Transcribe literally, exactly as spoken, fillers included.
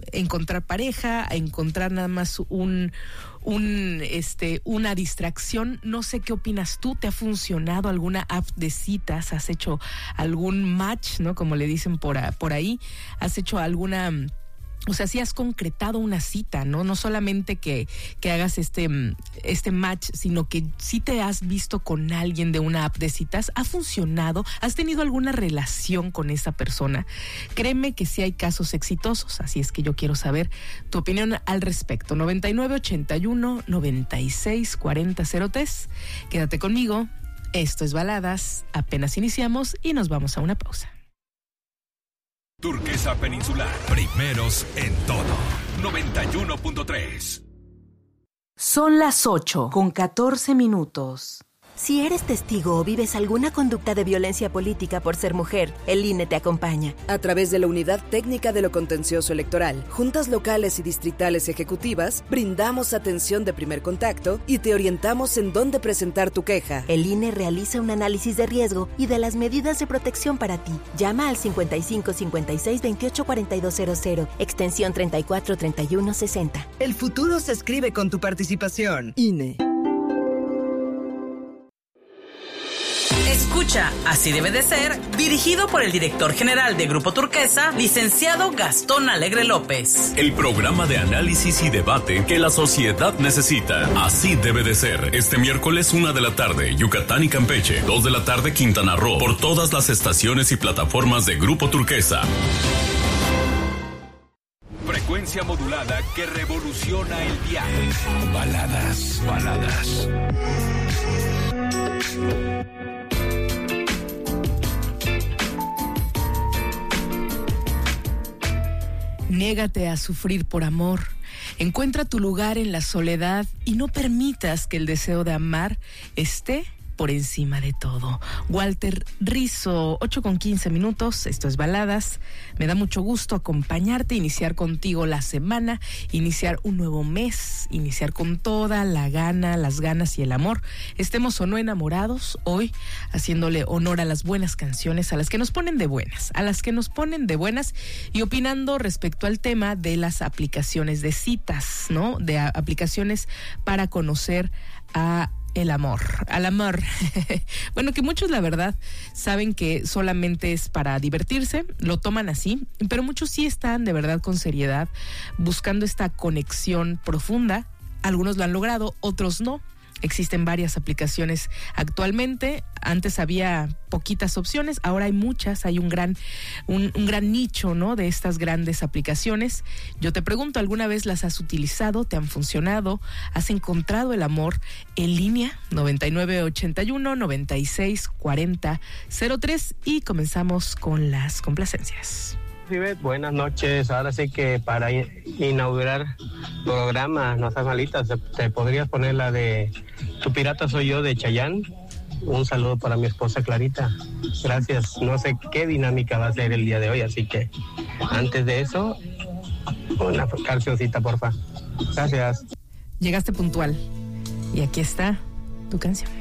encontrar pareja, a encontrar nada más un, un, este, una distracción. No sé qué opinas tú. ¿Te ha funcionado alguna app de citas? ¿Has hecho algún match, no? Como le dicen por, a, por ahí. ¿Has hecho alguna... O sea, si has concretado una cita, ¿no? No solamente que, que hagas este, este match, sino que si te has visto con alguien de una app de citas. ¿Ha funcionado? ¿Has tenido alguna relación con esa persona? Créeme que sí hay casos exitosos, así es que yo quiero saber tu opinión al respecto. noventa y nueve, ochenta y uno, noventa y seis, cuarenta, cero tres. Quédate conmigo. Esto es Baladas. Apenas iniciamos y nos vamos a una pausa. Turquesa Peninsular, primeros en todo. noventa y uno punto tres. Son las ocho con catorce minutos. Si eres testigo o vives alguna conducta de violencia política por ser mujer, el I N E te acompaña. A través de la Unidad Técnica de lo Contencioso Electoral, juntas locales y distritales ejecutivas, brindamos atención de primer contacto y te orientamos en dónde presentar tu queja. El I N E realiza un análisis de riesgo y de las medidas de protección para ti. Llama al cincuenta y cinco, cincuenta y seis, veintiocho, cuarenta y dos cero cero, extensión treinta y cuatro, treinta y uno, sesenta. El futuro se escribe con tu participación. I N E. Escucha Así debe de ser, dirigido por el director general de Grupo Turquesa, licenciado Gastón Alegre López. El programa de análisis y debate que la sociedad necesita. Así debe de ser. Este miércoles, una de la tarde, Yucatán y Campeche. Dos de la tarde, Quintana Roo. Por todas las estaciones y plataformas de Grupo Turquesa. Frecuencia modulada que revoluciona el viaje. Baladas, baladas. Niégate a sufrir por amor. Encuentra tu lugar en la soledad y no permitas que el deseo de amar esté por encima de todo. Walter Rizzo, ocho con quince minutos, esto es Baladas. Me da mucho gusto acompañarte, iniciar contigo la semana, iniciar un nuevo mes, iniciar con toda la gana, las ganas y el amor. Estemos o no enamorados, hoy haciéndole honor a las buenas canciones, a las que nos ponen de buenas, a las que nos ponen de buenas y opinando respecto al tema de las aplicaciones de citas, ¿no? De a- aplicaciones para conocer a el amor, al amor. Bueno, que muchos la verdad saben que solamente es para divertirse, lo toman así, pero muchos sí están de verdad con seriedad buscando esta conexión profunda. Algunos lo han logrado, otros no. Existen varias aplicaciones actualmente. Antes había poquitas opciones, ahora hay muchas, hay un gran, un, un gran nicho, ¿no? De estas grandes aplicaciones. Yo te pregunto, ¿alguna vez las has utilizado? ¿Te han funcionado? ¿Has encontrado el amor en línea? noventa y nueve, ochenta y uno, noventa y seis, cuarenta, cero tres y comenzamos con las complacencias. Buenas noches, ahora sí que para inaugurar programa, no seas malita, te podrías poner la de Tu pirata soy yo de Chayanne. Un saludo para mi esposa Clarita, gracias. No sé qué dinámica va a ser el día de hoy, así que antes de eso, una cancioncita porfa. Gracias. Llegaste puntual y aquí está tu canción.